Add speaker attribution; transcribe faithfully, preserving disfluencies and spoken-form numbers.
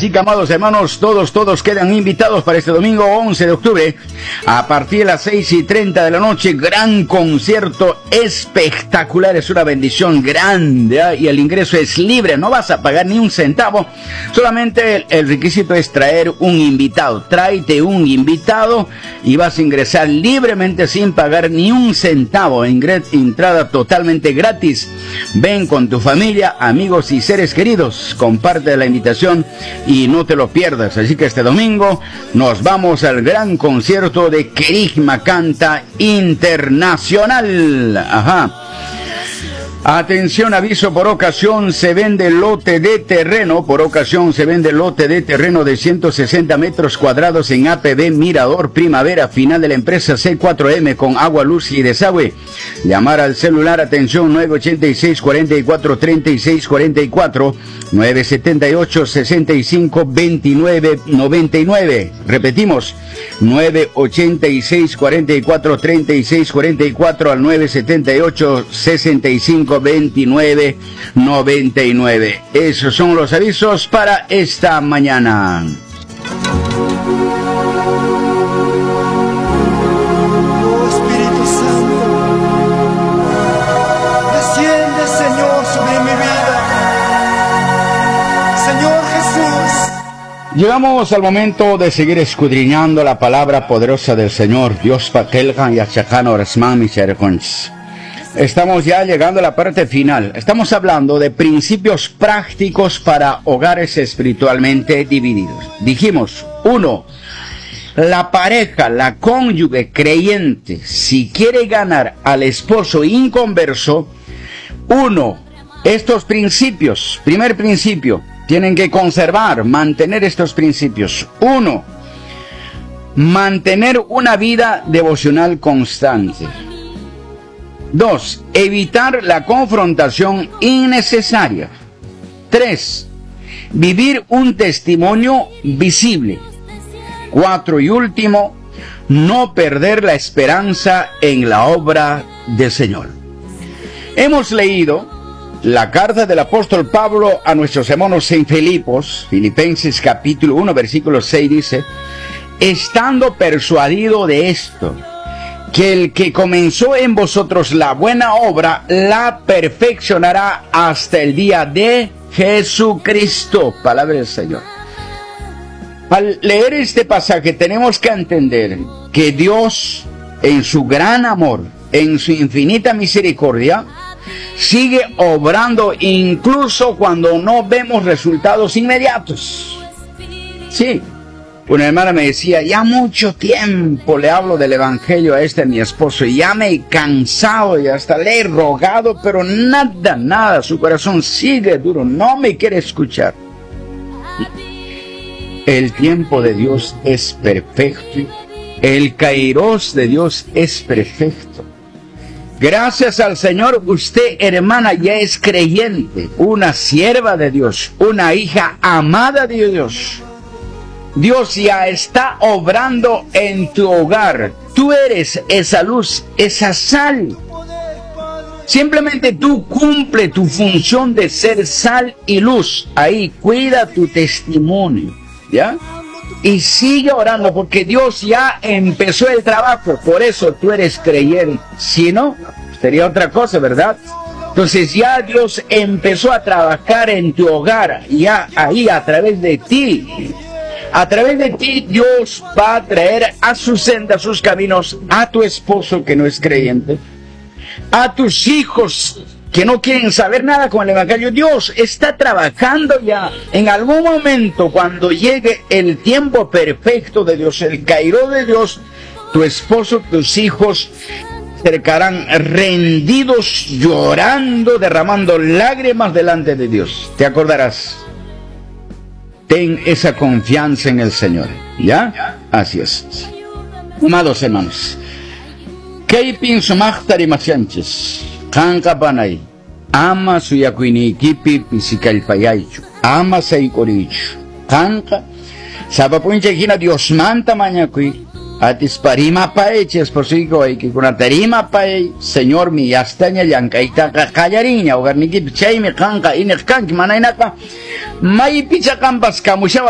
Speaker 1: Así que, amados hermanos, todos, todos quedan invitados para este domingo once de octubre, a partir de las seis y treinta de la noche, gran concierto espectacular, es una bendición grande, ¿eh? Y el ingreso es libre, no vas a pagar ni un centavo, solamente el, el requisito es traer un invitado, tráete un invitado y vas a ingresar libremente sin pagar ni un centavo, Ingres, entrada totalmente gratis. Ven con tu familia, amigos y seres queridos, comparte la invitación y no te lo pierdas. Así que este domingo nos vamos al gran concierto de Querigma Canta Internacional. Ajá. Atención, aviso, por ocasión se vende lote de terreno, por ocasión se vende lote de terreno de ciento sesenta metros cuadrados en A P B Mirador Primavera, final de la empresa C cuatro M con agua, luz y desagüe. Llamar al celular, atención, nueve ochenta y seis, cuarenta y cuatro, treinta y seis cuarenta y cuatro, nueve setenta y ocho, sesenta y cinco, veintinueve noventa y nueve. Repetimos, nueve ochenta y seis, cuarenta y cuatro, treinta y seis cuarenta y cuatro al nueve setenta y ocho, sesenta y cinco, veintinueve noventa y nueve. Esos son los avisos para esta mañana.
Speaker 2: Oh Espíritu Santo, desciende, Señor, sobre mi vida. Señor Jesús.
Speaker 1: Llegamos al momento de seguir escudriñando la palabra poderosa del Señor. Dios pakelgan y achakan orasman misericordias. Estamos ya llegando a la parte final. Estamos hablando de principios prácticos para hogares espiritualmente divididos. Dijimos, uno, la pareja, la cónyuge creyente, si quiere ganar al esposo inconverso, uno, estos principios, primer principio, tienen que conservar, mantener estos principios. Uno, mantener una vida devocional constante. Dos, evitar la confrontación innecesaria. Tres, vivir un testimonio visible. Cuatro y último, no perder la esperanza en la obra del Señor. Hemos leído la carta del apóstol Pablo a nuestros hermanos en Filipos, Filipenses capítulo uno, versículo seis dice, estando persuadido de esto, que el que comenzó en vosotros la buena obra, la perfeccionará hasta el día de Jesucristo. Palabra del Señor. Al leer este pasaje tenemos que entender que Dios, en su gran amor, en su infinita misericordia, sigue obrando incluso cuando no vemos resultados inmediatos. Sí. Una hermana me decía, ya mucho tiempo le hablo del evangelio a este mi esposo, y ya me he cansado y hasta le he rogado, pero nada, nada, su corazón sigue duro, no me quiere escuchar. El tiempo de Dios es perfecto, el kairos de Dios es perfecto. Gracias al Señor, usted, hermana, ya es creyente, una sierva de Dios, una hija amada de Dios. Dios ya está obrando en tu hogar. Tú eres esa luz, esa sal. Simplemente tú cumple tu función de ser sal y luz. Ahí cuida tu testimonio, ¿ya? Y sigue orando porque Dios ya empezó el trabajo. Por eso tú eres creyente. Si no, sería otra cosa, ¿verdad? Entonces ya Dios empezó a trabajar en tu hogar, ya ahí a través de ti. A través de ti Dios va a traer a su senda, a sus caminos, a tu esposo que no es creyente, a tus hijos que no quieren saber nada con el evangelio. Dios está trabajando ya. En algún momento, cuando llegue el tiempo perfecto de Dios, el cairo de Dios, tu esposo, tus hijos se acercarán rendidos, llorando, derramando lágrimas delante de Dios. Te acordarás. Ten esa confianza en el Señor, ¿ya? Así es. Amados hermanos, Keipin sumachtari masianches, kanka panay, ama suyakuini kipi pisikalpayaichu, ama saikorichu, kanka, sapapunche hina Dios manta mañakui, atis parima paeches por su hijo y que con la tarima pae, Señor mi yastaña yankaita kakayariña, hogar ni kip chay me kanka, inek kanki manainaka, may picha kampas kamushaba.